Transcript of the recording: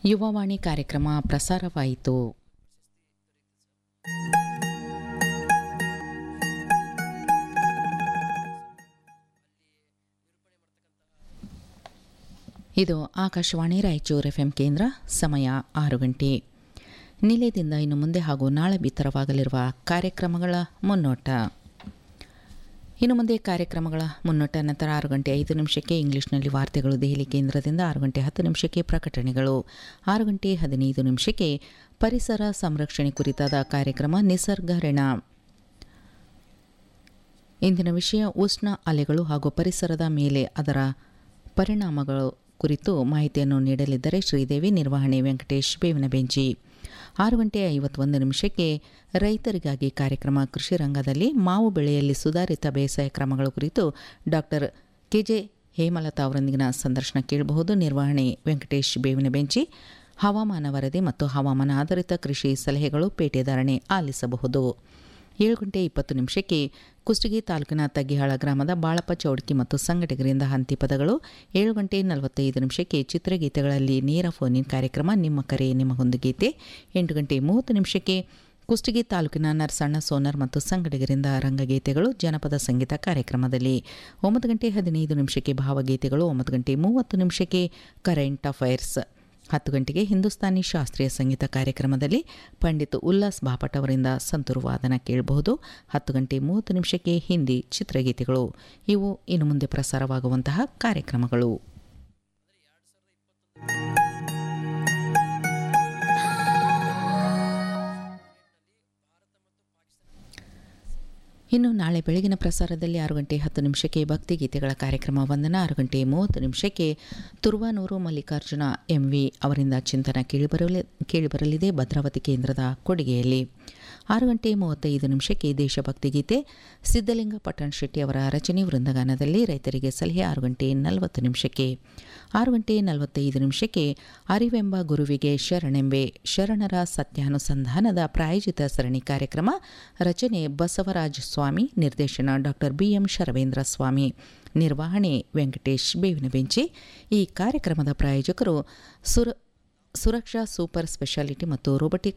ಯುವವಾಣಿ ಕಾರ್ಯಕ್ರಮ ಪ್ರಸಾರವಾಯಿತು. ಇದು ಆಕಾಶವಾಣಿ ರಾಯಚೂರು ಎಫ್ಎಂ ಕೇಂದ್ರ. ಸಮಯ 6 ಗಂಟೆ. ನಿಲಯದಿಂದ ಇನ್ನು ಮುಂದೆ ಹಾಗೂ ನಾಳೆ ಬಿತ್ತರವಾಗಲಿರುವ ಕಾರ್ಯಕ್ರಮಗಳ ಮುನ್ನೋಟ. ಇನ್ನು ಮುಂದೆ ಕಾರ್ಯಕ್ರಮಗಳ ಮುನ್ನೋಟ. ನಂತರ 6 ಗಂಟೆ 5 ನಿಮಿಷಕ್ಕೆ ಇಂಗ್ಲಿಷ್ನಲ್ಲಿ ವಾರ್ತೆಗಳು ದೆಹಲಿ ಕೇಂದ್ರದಿಂದ. 6 ಗಂಟೆ 10 ನಿಮಿಷಕ್ಕೆ ಪ್ರಕಟಣೆಗಳು. 6 ಗಂಟೆ 15 ನಿಮಿಷಕ್ಕೆ ಪರಿಸರ ಸಂರಕ್ಷಣೆ ಕುರಿತಾದ ಕಾರ್ಯಕ್ರಮ ನಿಸರ್ಗರಣ. ಇಂದಿನ ವಿಷಯ ಉಷ್ಣ ಅಲೆಗಳು ಹಾಗೂ ಪರಿಸರದ ಮೇಲೆ ಅದರ ಪರಿಣಾಮಗಳು ಕುರಿತು ಮಾಹಿತಿಯನ್ನು ನೀಡಲಿದ್ದಾರೆ ಶ್ರೀದೇವಿ. ನಿರ್ವಹಣೆ ವೆಂಕಟೇಶ್ ಬೇವಿನಬೆಂಚಿ. 6 ಗಂಟೆ 51 ನಿಮಿಷಕ್ಕೆ ರೈತರಿಗಾಗಿ ಕಾರ್ಯಕ್ರಮ ಕೃಷಿ ರಂಗದಲ್ಲಿ ಮಾವು ಬೆಳೆಯಲ್ಲಿ ಸುಧಾರಿತ ಬೇಸಾಯ ಕ್ರಮಗಳ ಕುರಿತು ಡಾಕ್ಟರ್ ಕೆಜೆ ಹೇಮಲತಾ ಅವರೊಂದಿಗಿನ ಸಂದರ್ಶನ ಕೇಳಬಹುದು. ನಿರ್ವಹಣೆ ವೆಂಕಟೇಶ್ ಬೇವಿನಬೆಂಚಿ. ಹವಾಮಾನ ವರದಿ ಮತ್ತು ಹವಾಮಾನ ಆಧಾರಿತ ಕೃಷಿ ಸಲಹೆಗಳು, ಪೇಟೆದಾರಣೆ ಆಲಿಸಬಹುದು. 7 ಗಂಟೆ 20 ನಿಮಿಷಕ್ಕೆ ಕುಷ್ಟಗಿ ತಾಲೂಕಿನ ತಗ್ಗಿಹಾಳ ಗ್ರಾಮದ ಬಾಳಪ್ಪ ಚೌಡ್ಕಿ ಮತ್ತು ಸಂಘಟಕರಿಂದ ಹಂತಿಪದಗಳು. 7 ಗಂಟೆ 45 ನಿಮಿಷಕ್ಕೆ ಚಿತ್ರಗೀತೆಗಳಲ್ಲಿ ನೇರ ಫೋನ್ ಇನ್ ಕಾರ್ಯಕ್ರಮ ನಿಮ್ಮ ಕರೆ ನಿಮಗೊಂದು ಗೀತೆ. 8 ಗಂಟೆ 30 ನಿಮಿಷಕ್ಕೆ ಕುಷ್ಟಗಿ ತಾಲೂಕಿನ ನರಸಣ್ಣ ಸೋನರ್ ಮತ್ತು ಸಂಘಟಕರಿಂದ ರಂಗಗೀತೆಗಳು ಜನಪದ ಸಂಗೀತ ಕಾರ್ಯಕ್ರಮದಲ್ಲಿ. 9 ಗಂಟೆ 15 ನಿಮಿಷಕ್ಕೆ ಭಾವಗೀತೆಗಳು. 9 ಗಂಟೆ 30 ನಿಮಿಷಕ್ಕೆ ಕರೆಂಟ್ ಅಫೈರ್ಸ್. 10 ಗಂಟೆಗೆ ಹಿಂದೂಸ್ತಾನಿ ಶಾಸ್ತ್ರೀಯ ಸಂಗೀತ ಕಾರ್ಯಕ್ರಮದಲ್ಲಿ ಪಂಡಿತ್ ಉಲ್ಲಾಸ್ ಬಾಪಟ್ ಅವರಿಂದ ಸಂತೂರು ವಾದನ ಕೇಳಬಹುದು. 10 ಗಂಟೆ 30 ನಿಮಿಷಕ್ಕೆ ಹಿಂದಿ ಚಿತ್ರಗೀತೆಗಳು. ಇವು ಇನ್ನು ಮುಂದೆ ಪ್ರಸಾರವಾಗುವಂತಹ ಕಾರ್ಯಕ್ರಮಗಳು. ಇನ್ನು ನಾಳೆ ಬೆಳಗಿನ ಪ್ರಸಾರದಲ್ಲಿ 6 ಗಂಟೆ 10 ನಿಮಿಷಕ್ಕೆ ಭಕ್ತಿಗೀತೆಗಳ ಕಾರ್ಯಕ್ರಮ ವಂದನ. 6 ಗಂಟೆ 30 ನಿಮಿಷಕ್ಕೆ ತುರುವಾನೂರು ಮಲ್ಲಿಕಾರ್ಜುನ MV ಅವರಿಂದ ಚಿಂತನ ಕೇಳಿಬರಲಿದೆ ಭದ್ರಾವತಿ ಕೇಂದ್ರದ ಕೊಡುಗೆಯಲ್ಲಿ. 6 ಗಂಟೆ 35 ನಿಮಿಷಕ್ಕೆ ದೇಶಭಕ್ತಿ ಗೀತೆ ಸಿದ್ಧಲಿಂಗ ಪಟ್ಟಣ್ ಶೆಟ್ಟಿ ಅವರ ರಚನೆ ವೃಂದಗಾನದಲ್ಲಿ. ರೈತರಿಗೆ ಸಲಹೆ 6 ಗಂಟೆ 40 ನಿಮಿಷಕ್ಕೆ. 6 ಗಂಟೆ 45 ನಿಮಿಷಕ್ಕೆ ಅರಿವೆಂಬ ಗುರುವಿಗೆ ಶರಣೆಂಬೆ ಶರಣರ ಸತ್ಯಾನುಸಂಧಾನದ ಪ್ರಾಯೋಜಿತ ಸರಣಿ ಕಾರ್ಯಕ್ರಮ. ರಚನೆ ಬಸವರಾಜ ಸ್ವಾಮಿ. ನಿರ್ದೇಶನ ಡಾಕ್ಟರ್ BM ಶರವೇಂದ್ರ ಸ್ವಾಮಿ. ನಿರ್ವಹಣೆ ವೆಂಕಟೇಶ್ ಬೇವಿನಬೆಂಚಿ. ಈ ಕಾರ್ಯಕ್ರಮದ ಪ್ರಾಯೋಜಕರು ಸುರಕ್ಷಾ ಸೂಪರ್ ಸ್ಪೆಷಾಲಿಟಿ ಮತ್ತು ರೋಬೋಟಿಕ್